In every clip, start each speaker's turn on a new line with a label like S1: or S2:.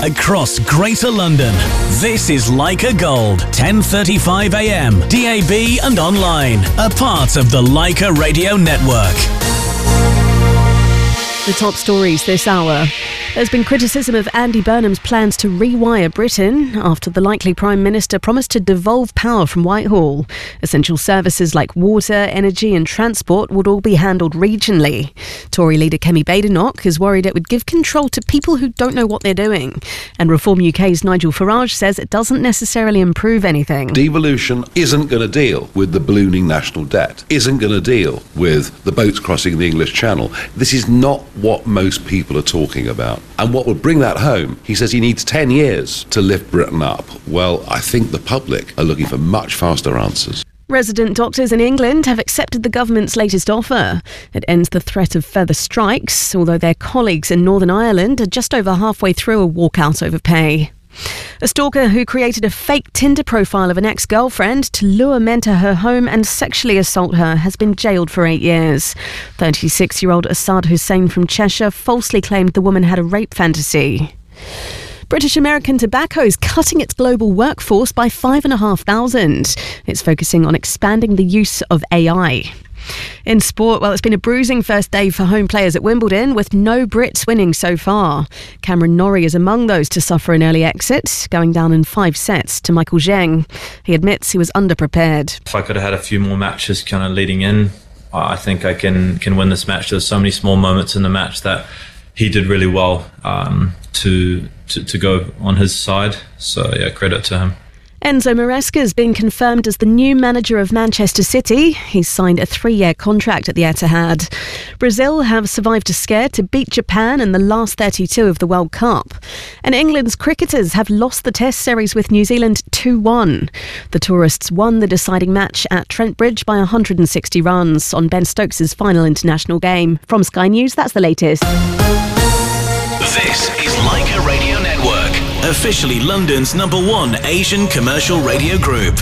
S1: across Greater London. This is Leica Gold, 10:35 a.m. DAB and online. A part of the Leica Radio Network.
S2: The top stories this hour. There's been criticism of Andy Burnham's plans to rewire Britain after the likely Prime Minister promised to devolve power from Whitehall. Essential services like water, energy and transport would all be handled regionally. Tory leader Kemi Badenoch is worried it would give control to people who don't know what they're doing. And Reform UK's Nigel Farage says it doesn't necessarily improve anything.
S3: Devolution isn't going to deal with the ballooning national debt, isn't going to deal with the boats crossing the English Channel. This is not what most people are talking about. And what would bring that home, he says he needs 10 years to lift Britain up. Well, I think the public are looking for much faster answers.
S2: Resident doctors in England have accepted the government's latest offer. It ends the threat of further strikes, although their colleagues in Northern Ireland are just over halfway through a walkout over pay. A stalker who created a fake Tinder profile of an ex-girlfriend to lure men to her home and sexually assault her has been jailed for 8 years. 36-year-old Assad Hussein from Cheshire falsely claimed the woman had a rape fantasy. British American Tobacco is cutting its global workforce by 5,500. It's focusing on expanding the use of AI. In sport, well, it's been a bruising first day for home players at Wimbledon, with no Brits winning so far. Cameron Norrie is among those to suffer an early exit, going down in 5 sets to Michael Zheng. He admits he was underprepared.
S4: If I could have had a few more matches kind of leading in, I think I can win this match. There's so many small moments in the match that he did really well to go on his side. So, yeah, credit to him.
S2: Enzo Maresca has been confirmed as the new manager of Manchester City. He's signed a 3-year contract at the Etihad. Brazil have survived a scare to beat Japan in the last 32 of the World Cup. And England's cricketers have lost the Test series with New Zealand 2-1. The tourists won the deciding match at Trent Bridge by 160 runs on Ben Stokes' final international game. From Sky News, that's the latest.
S1: This is Leica Radio Network, officially London's #1 Asian commercial radio group.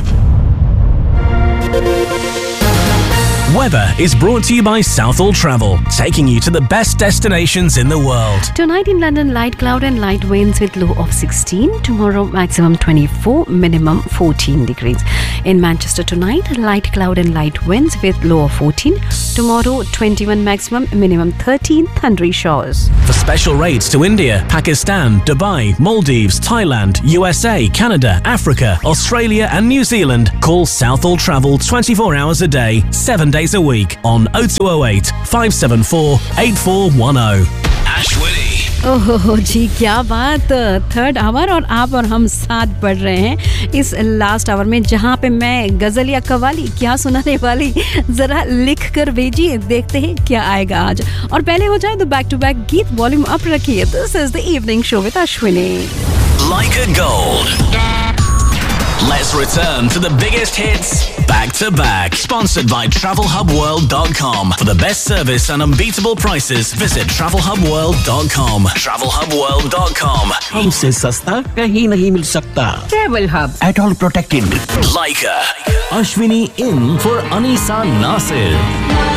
S1: Weather is brought to you by Southall Travel, taking you to the best destinations in the world.
S5: Tonight in London, light cloud and light winds with low of 16. Tomorrow, maximum 24, minimum 14 degrees. In Manchester tonight, light cloud and light winds with low of 14. Tomorrow, 21 maximum, minimum 13, thundery showers.
S1: For special rates to India, Pakistan, Dubai, Maldives, Thailand, USA, Canada, Africa, Australia and New Zealand, call Southall Travel 24 hours a day, 7 days a week on 0208 574 8410. Ashwini.
S5: ओहो जी, क्या बात। Third our और आप और हम साथ बढ़ रहे हैं इस लास्ट आवर में, जहाँ पे मैं गजल या कवाली क्या सुनाने वाली, जरा लिख कर भेजिए, देखते हैं क्या आएगा आज। और पहले हो जाए तो बैक टू बैक गीत वॉल्यूम अप रखिए। This is the evening show with Ashwini.
S1: Leica Gold. Let's return to the biggest hits back to back. Sponsored by TravelHubWorld.com. For the best service and unbeatable prices, visit TravelHubWorld.com. TravelHubWorld.com.
S6: हमसे सस्ता कहीं नहीं मिल सकता.
S5: Travel Hub.
S6: At all protected.
S1: Leica. Ashwini in for Anisa Nasir.